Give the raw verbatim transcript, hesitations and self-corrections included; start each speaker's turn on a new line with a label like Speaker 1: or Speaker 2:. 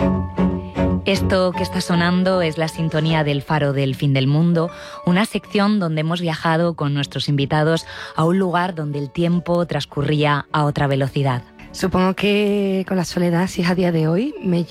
Speaker 1: Esto que está sonando es la sintonía del Faro del Fin del Mundo, una sección donde hemos viajado con nuestros invitados a un lugar donde el tiempo transcurría a otra velocidad.
Speaker 2: Supongo que con la soledad, si es a día de hoy, me